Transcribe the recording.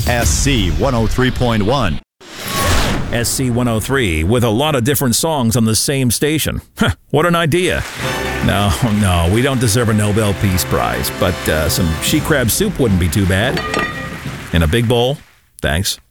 SC 103.1. SC 103 with a lot of different songs on the same station. What an idea. No, we don't deserve a Nobel Peace Prize, but some she crab soup wouldn't be too bad. In a big bowl, thanks.